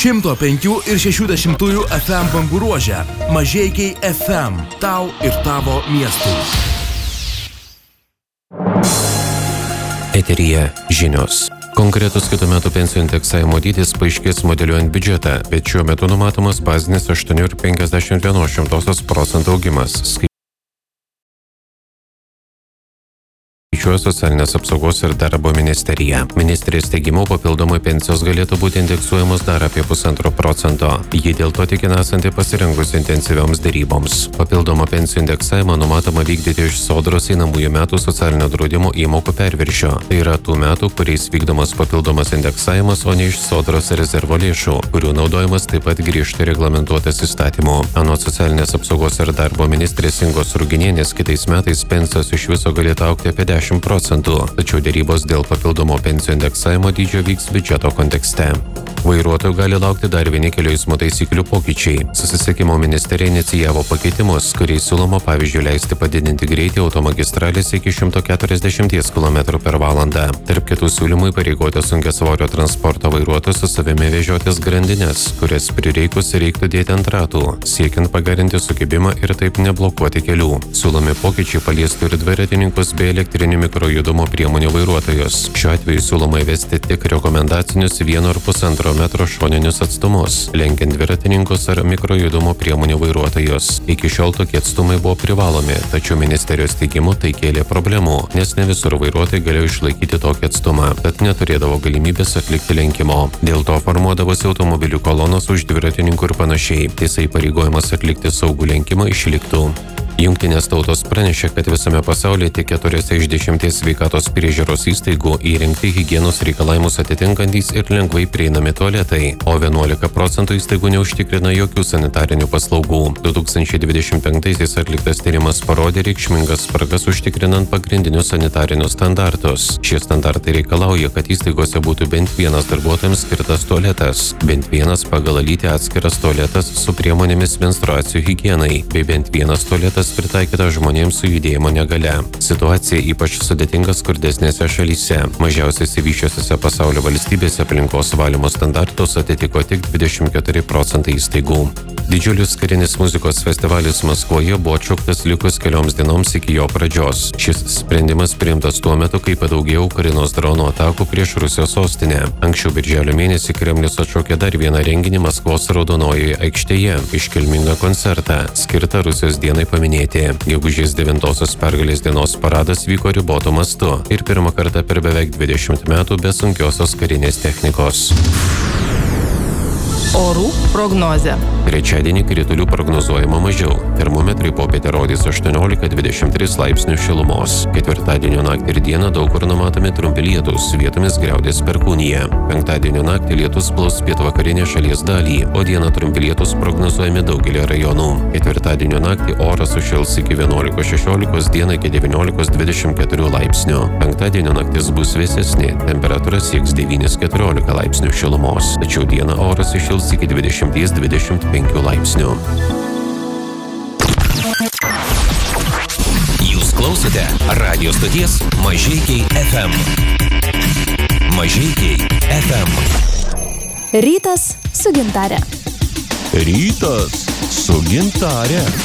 105 ir 60 FM bangų ruože. Mažeikiai FM. Tau ir tavo miestui. Eteryje žinios. Konkretus kitų metų pensijų indeksavimo dydis paaiškės modeliuojant biudžetą, bet šiuo metu numatomas bazinis 8,51% augimas. Socialinės apsaugos ir darbo ministerija. Ministrės teigimu papildomai pensijos galėtų būti indeksuojamos dar apie 1,5%. Ji dėl to tikina esanti pasirengusi intensyvioms deryboms. Papildomą pensijų indeksavimą numatoma vykdyti iš Sodros einamųjų metų socialinio draudimo įmokų perviršio. Tai yra tų metų, kuriais vykdomas papildomas indeksavimas, o ne iš Sodros rezervo lėšų, kurių naudojimas taip pat griežtai reglamentuotas įstatymu. Anot socialinės apsaugos ir darbo ministrės Ingos Ruginienės, kitais metais pensijos iš viso galėtų augti apie 10%, tačiau dėrybos dėl papildomo pensijų indeksavimo dydžio vyks biudžeto kontekste. Vairuotojų gali laukti dar vieni kelių eismo taisyklių pokyčiai. Susisiekimo ministerija inicijavo pakeitimus, kuriais siūloma pavyzdžiui leisti padidinti greitį automagistralėse iki 140 km/h. Tarp kitų siūlymų įpareigoti sunkiasvorio transporto vairuotojus su savimi vežiotis grandines, kurias prireikus reiktų dėti ant ratų, siekiant pagerinti sukibimą ir taip neblokuoti kelių. Siūlomi pokyčiai paliestų ir dviratininkus bei elektrinių mikrojudumo priemonių vairuotojus. Šiuo atveju siūloma įvesti tik rekomendacinius 1,5 metro šoninius atstumus, lenkiant dviratininkus ar mikrojudumo priemonių vairuotojus. Iki šiol tokie atstumai buvo privalomi, tačiau ministerijos teigimu tai kėlė problemų, nes ne visur vairuotojai galėjo išlaikyti tokį atstumą, tad neturėdavo galimybės atlikti lenkimo. Dėl to formuodavosi automobilių kolonos už dviratininkų ir panašiai. Tiesa, įpareigojimas atlikti saugų lenkimą išliktų. Jungtinės tautos pranešė, kad visame pasaulyje tik 4 iš 10 sveikatos priežiūros įstaigų įrengti higienos reikalavimus atitinkantys ir lengvai prieinami tualetai, o 11% įstaigų neužtikrina jokių sanitarinių paslaugų. 2025-aisiais atliktas tyrimas parodė reikšmingas spragas užtikrinant pagrindinius sanitarinius standartus. Šie standartai reikalauja, kad įstaigose būtų bent vienas darbuotojams skirtas tualetas, bent vienas pagal lytį atskiras tualetas su priemonėmis menstruacijų higienai, bei bent vienas tualetas pritaikyta žmonėms su judėjimo negalia. Situacija ypač sudėtinga skurdesnėse šalyse. Mažiausiai išsivysčiusiose pasaulio valstybėse aplinkos valymo standartus atitiko tik 24% įstaigų. Didžiulis karinis muzikos festivalis Maskvoje buvo atšauktas likus kelioms dienoms iki jo pradžios. Šis sprendimas priimtas tuo metu, kai padaugėjo Ukrainos dronų atakų prieš Rusijos sostinę. Anksčiau birželio mėnesį Kremlius atšaukė dar vieną renginį Maskvos Raudonojoje aikštėje - iškilmingą koncertą, skirtą Rusijos dienai paminėti. Gegužės 9-osios pergalės dienos paradas vyko ribotu mastu ir pirmą kartą per beveik 20 metų be sunkiosios karinės technikos. Orų prognozė. Trečiadienį kritulių prognozuojama mažiau. Termometrai popietę rodys 18-23 laipsnių šilumos. Ketvirtadienio naktį ir dieną daug kur numatomi trumpi lietūs, vietomis griaudės perkūnija. Penktadienio naktį lietus plaus pietvakarinę šalies dalį, o dieną trumpi lietūs prognozuojami daugelį rajonų. Ketvirtadienio naktį oras sušils iki 11-16, dieną iki 19-24 laipsnių. Penktadienio naktis bus vėsesnė, temperatūra sieks 9-14 laipsnių šilumos, tačiau dieną oras sušils iki 20-25 laipsnių. Jūs klausote radio stoties Mažeikiai FM. Mažeikiai FM. Rytas su gintare. Rytas su gintare.